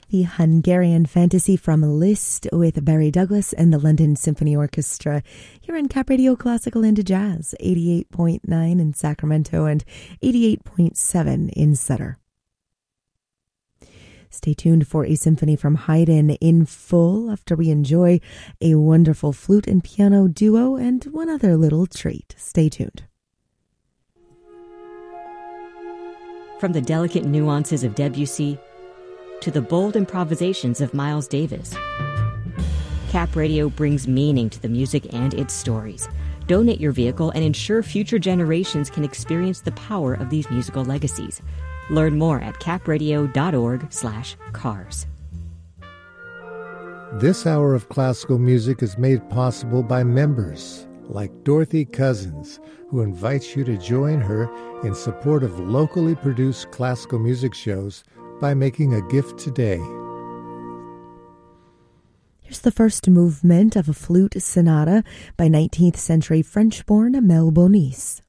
The Hungarian Fantasy from Liszt with Barry Douglas and the London Symphony Orchestra here on Cap Radio Classical into Jazz, 88.9 in Sacramento and 88.7 in Sutter. Stay tuned for a symphony from Haydn in full after we enjoy a wonderful flute and piano duo and one other little treat. Stay tuned. From the delicate nuances of Debussy to the bold improvisations of Miles Davis, Cap Radio brings meaning to the music and its stories. Donate your vehicle and ensure future generations can experience the power of these musical legacies. Learn more at capradio.org/cars. This hour of classical music is made possible by members like Dorothy Cousins, who invites you to join her in support of locally produced classical music shows by making a gift today. Here's the first movement of a flute sonata by 19th century French-born Mel Bonis.